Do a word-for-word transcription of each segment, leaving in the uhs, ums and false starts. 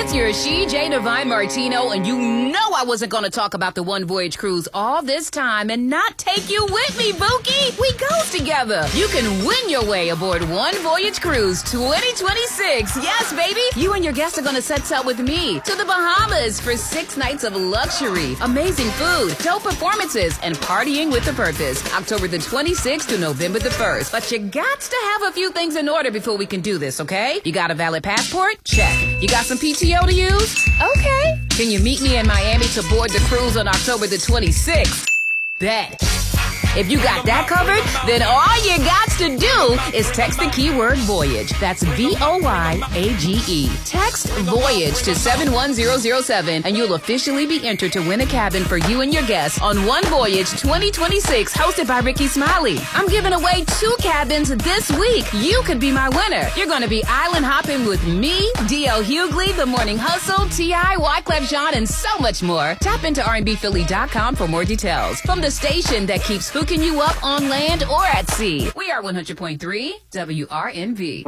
It's your She, J. Divine Martino, and you know I wasn't going to talk about the One Voyage Cruise all this time and not take you with me, Bookie. We goes together. You can win your way aboard One Voyage Cruise twenty twenty-six. Yes, baby. You and your guests are going to set sail with me to the Bahamas for six nights of luxury, amazing food, dope performances, and partying with a purpose. October the twenty-sixth to November the first. But you got to have a few things in order before we can do this, okay? You got a valid passport? Check. You got some P T O to use? Okay. Can you meet me in Miami to board the cruise on October the twenty-sixth? Bet. If you got that covered, then all you got to do is text the keyword Voyage. That's V O Y A G E. Text Voyage to seven one zero zero seven and you'll officially be entered to win a cabin for you and your guests on One Voyage twenty twenty-six, hosted by Ricky Smiley. I'm giving away two cabins this week. You could be my winner. You're going to be island hopping with me, D L Hughley, The Morning Hustle, T I, Wyclef Jean, and so much more. Tap into R and B Philly dot com for more details. From the station that keeps hooking you up on land or at sea. We are one hundred point three W R N V.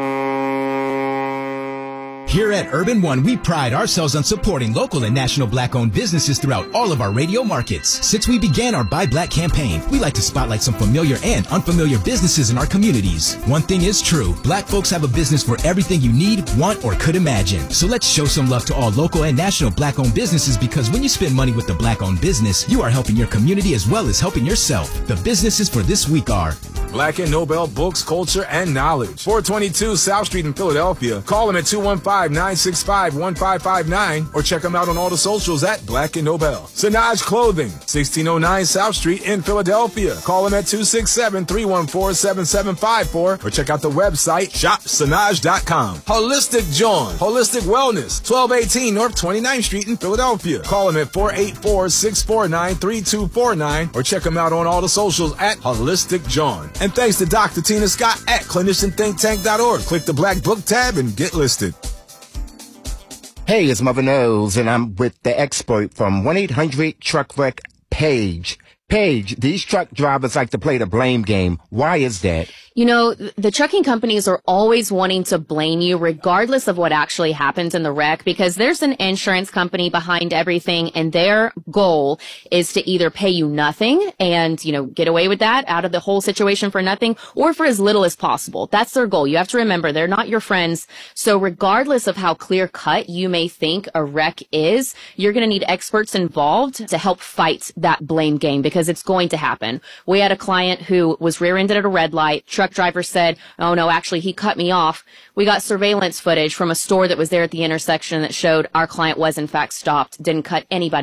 Here at Urban One, we pride ourselves on supporting local and national Black-owned businesses throughout all of our radio markets. Since we began our Buy Black campaign, we like to spotlight some familiar and unfamiliar businesses in our communities. One thing is true, Black folks have a business for everything you need, want, or could imagine. So let's show some love to all local and national Black-owned businesses, because when you spend money with the Black-owned business, you are helping your community as well as helping yourself. The businesses for this week are Black and Nobel Books, Culture, and Knowledge. four twenty-two South Street in Philadelphia. Call them at two one five, nine six five, one five five nine or check them out on all the socials at Black and Nobel. Sanaj Clothing, sixteen oh nine South Street in Philadelphia. Call them at two six seven, three one four, seven seven five four or check out the website shop sanaj dot com. Holistic John, Holistic Wellness, twelve eighteen North twenty-ninth Street in Philadelphia. Call them at four eight four, six four nine, three two four nine or check them out on all the socials at Holistic John. And thanks to Doctor Tina Scott at clinician think tank dot org. Click the Black Book tab and get listed. Hey, it's Mother Knows, and I'm with the expert from one eight hundred truck wreck, Paige. Paige, these truck drivers like to play the blame game. Why is that? You know, the trucking companies are always wanting to blame you regardless of what actually happens in the wreck, because there's an insurance company behind everything, and their goal is to either pay you nothing and, you know, get away with that out of the whole situation for nothing, or for as little as possible. That's their goal. You have to remember, they're not your friends. So regardless of how clear cut you may think a wreck is, you're going to need experts involved to help fight that blame game, because it's going to happen. We had a client who was rear-ended at a red light. Truck driver said, oh no, actually he cut me off. We got surveillance footage from a store that was there at the intersection that showed our client was in fact stopped, didn't cut anybody